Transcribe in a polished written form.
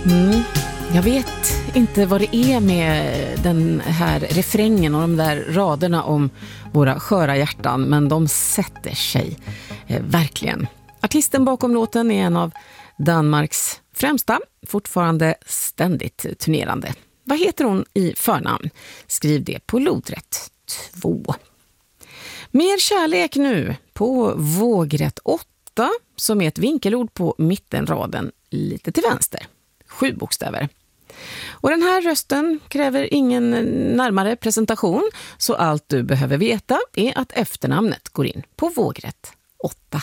Jag vet inte vad det är med den här refrängen och de där raderna om våra sköra hjärtan, men de sätter sig verkligen. Artisten bakom låten är en av Danmarks främsta, fortfarande ständigt turnerande. Vad heter hon i förnamn? Skriv det på lodrätt 2. Mer kärlek nu på vågrätt 8, som är ett vinkelord på mittenraden lite till vänster. 7 bokstäver. Och den här rösten kräver ingen närmare presentation, så allt du behöver veta är att efternamnet går in på vågrätt 8.